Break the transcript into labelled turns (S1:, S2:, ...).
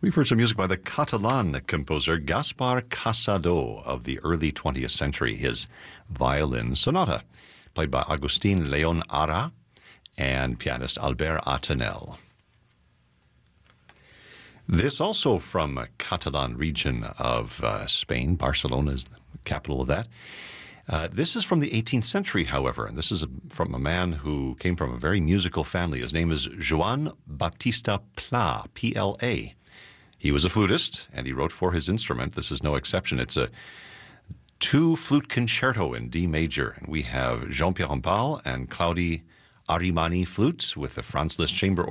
S1: We've heard some music by the Catalan composer Gaspar Casado of the early 20th century. His violin sonata, played by Agustin Leon Ara and pianist Albert Atenel. This also from Catalan region of Spain. Barcelona is the capital of that. This is from the 18th century, however, and this is from a man who came from a very musical family. His name is Joan Baptista Pla, P-L-A. He was a flutist, and he wrote for his instrument. This is no exception. It's a two-flute concerto in D major, and we have Jean-Pierre Rampal and Claudie Arimani flutes with the Franz Liszt Chamber